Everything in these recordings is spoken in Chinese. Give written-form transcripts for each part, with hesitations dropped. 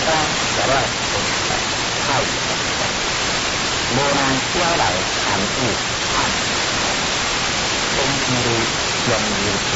干小来太无人招来产物汉东之路将流出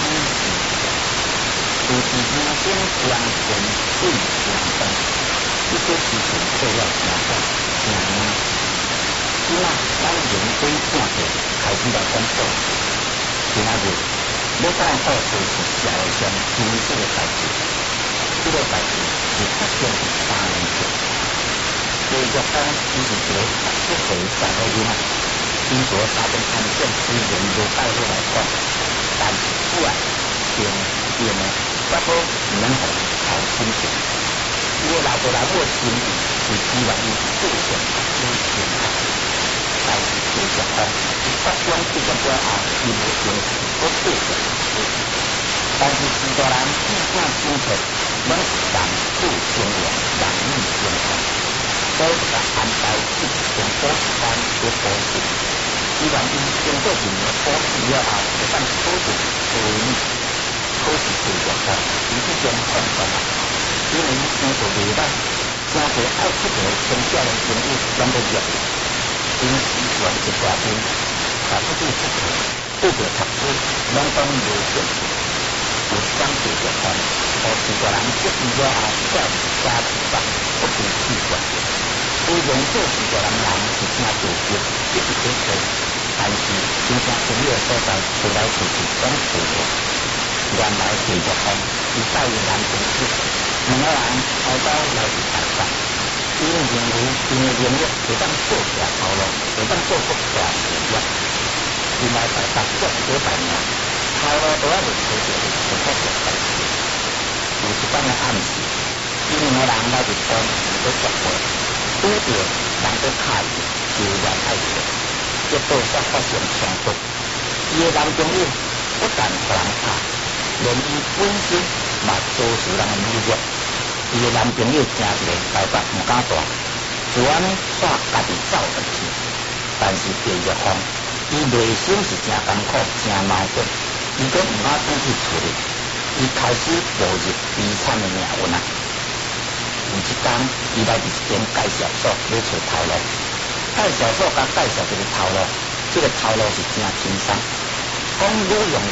有时人生相逢对相逢，这个事情做了成功成功。今仔咱言归正题，开始来讲做。今仔日要带好就是社会上真实的代志，这个代志是发生伫3年前。李玉芳伊是一个17岁3个囡仔，经过3件案件虽然无带回来讲，但是主要变呢，绝对唔能互头亲情。伊个老婆老母心意是希望伊自信有钱啊，但是李玉芳伊发展这个过后，伊无坚持，搁继续做。但是许多人意见深刻，拢是人富兴旺，人义兴旺，所以就安排去从补习班去补习，希望伊经过1年补习了后，会当考入学历。考试成绩好，伊即种判断啊，因为伊生活未歹，真侪爱出国跟少年朋友拢在约伊，因时选一大边，把出去出国，对着读书，拢讲无兴趣。有一天地着看，互许多人接伊了后，才是家庭吧，不被弃绝。虽然做许多人是真着急，一直在做，但是真正朋友所在，出来出去总错过。原来地着看，伊带伊男朋友，2个人后头来是台北，因认为因的能力会当做大头路，会当做国大事业。因来台北做几百年，头路都还未找到，就开始代志。有一班的暗示，因2个人来日本在约会，拄着人在卡伊，就恋爱着，结果才发生冲突。伊的男朋友不但互人拍，连伊本身嘛遭受人的侮辱。伊的男朋友惊一个台北唔敢住，就安尼煞家己走回去。但是地玉芳，伊内心是真艰苦、真矛盾，伊阁唔敢转去处理，伊开始步入悲惨的命运啊！有一天，伊来伫一间介绍所咧找头路，介绍所甲介绍一个头路，这个头路是真轻松，讲女用